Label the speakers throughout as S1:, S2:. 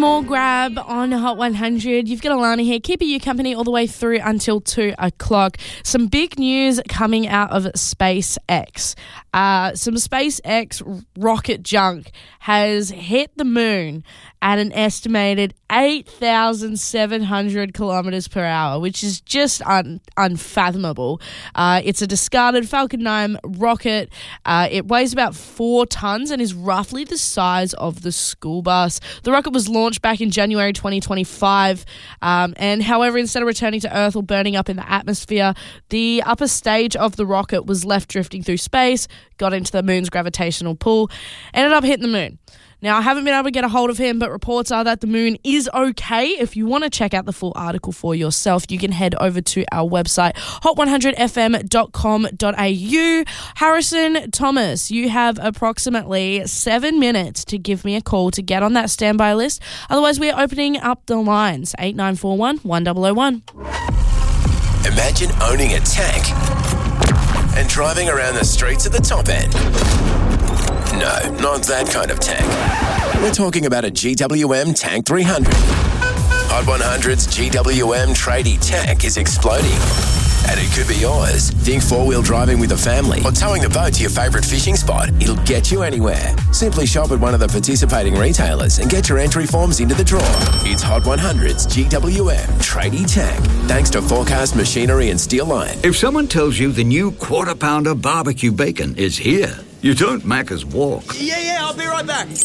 S1: more grab on Hot 100. You've got Alana here, keeping you company all the way through until 2 o'clock. Some big news coming out of SpaceX. Some SpaceX rocket junk has hit the moon at an estimated 8,700 kilometers per hour, which is just unfathomable. It's a discarded Falcon 9 rocket. It weighs about 4 tons and is roughly the size of the school bus. The rocket was launched back in January 2025, and however, instead of returning to Earth or burning up in the atmosphere, the upper stage of the rocket was left drifting through space, got into the moon's gravitational pull, ended up hitting the moon. Now, I haven't been able to get a hold of him, but reports are that the moon is okay. If you want to check out the full article for yourself, you can head over to our website, hot100fm.com.au. Harrison Thomas, you have approximately 7 minutes to give me a call to get on that standby list. Otherwise, we are opening up the lines, 8941 1001.
S2: Imagine owning a tank and driving around the streets at the top end. No, not that kind of tank. We're talking about a GWM Tank 300. Hot 100's GWM tradie tank is exploding. And it could be yours. Think four-wheel driving with a family or towing the boat to your favourite fishing spot. It'll get you anywhere. Simply shop at one of the participating retailers and get your entry forms into the draw. It's Hot 100's GWM tradie tank, thanks to Forecast Machinery and Steel Line.
S3: If someone tells you the new quarter-pounder barbecue bacon is here, you don't Macca's walk.
S4: Yeah, I'll be right back.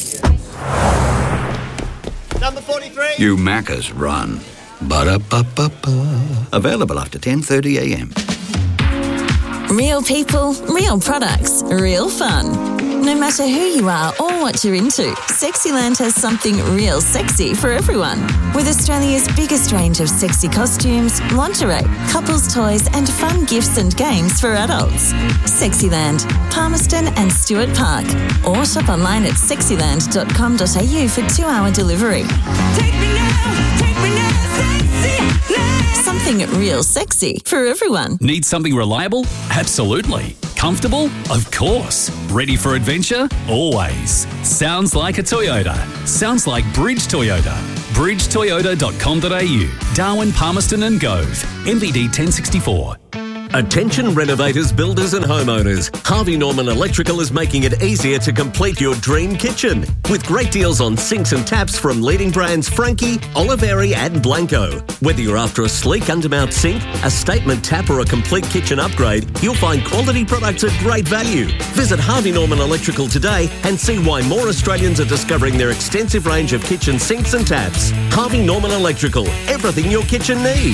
S4: Number 43.
S3: You Macca's run. Ba-da-ba-ba-ba. Available after 10:30 a.m.
S5: Real people, real products, real fun. No matter who you are or what you're into, Sexyland has something real sexy for everyone. With Australia's biggest range of sexy costumes, lingerie, couples toys and fun gifts and games for adults. Sexyland, Palmerston and Stuart Park. Or shop online at sexyland.com.au for 2-hour delivery.
S6: Take me now, Sexyland.
S5: Something real sexy for everyone.
S7: Need something reliable? Absolutely. Comfortable? Of course. Ready for adventure? Always. Sounds like a Toyota. Sounds like Bridge Toyota. bridgetoyota.com.au. Darwin, Palmerston and Gove. MVD 1064.
S8: Attention renovators, builders and homeowners. Harvey Norman Electrical is making it easier to complete your dream kitchen. With great deals on sinks and taps from leading brands Frankie, Oliveri and Blanco. Whether you're after a sleek undermount sink, a statement tap or a complete kitchen upgrade, you'll find quality products at great value. Visit Harvey Norman Electrical today and see why more Australians are discovering their extensive range of kitchen sinks and taps. Harvey Norman Electrical. Everything your kitchen needs.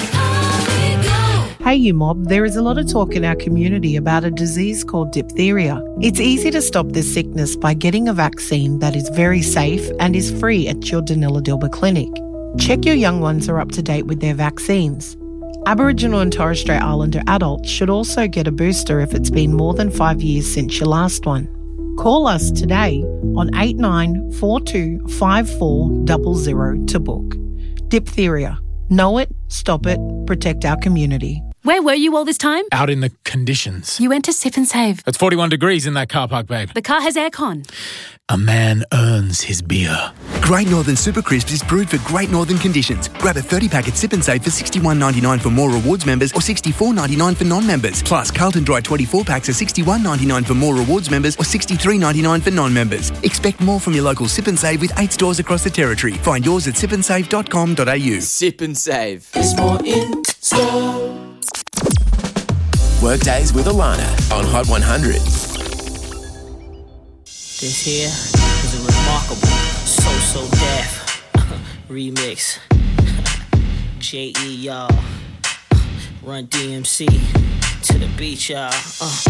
S9: Hey you mob, there is a lot of talk in our community about a disease called diphtheria. It's easy to stop this sickness by getting a vaccine that is very safe and is free at your Danila Dilba clinic. Check your young ones are up to date with their vaccines. Aboriginal and Torres Strait Islander adults should also get a booster if it's been more than 5 years since your last one. Call us today on 8942 5400 to book. Diphtheria. Know it, stop it, protect our community.
S10: Where were you all this time?
S11: Out in the conditions.
S10: You went to Sip and Save.
S11: It's 41 degrees in that car park, babe.
S10: The car has aircon.
S11: A man earns his beer.
S12: Great Northern Super Crisps is brewed for great northern conditions. Grab a 30-pack at Sip and Save for $61.99 for More Rewards members or $64.99 for non-members. Plus, Carlton Dry 24-packs are $61.99 for More Rewards members or $63.99 for non-members. Expect more from your local Sip and Save with 8 stores across the territory. Find yours at sipandsave.com.au.
S13: Sip and Save. There's more in store.
S2: Workdays with Alana on Hot 100.
S14: This here is a remarkable So Def remix. J.E. y'all. Run DMC to the beach, y'all.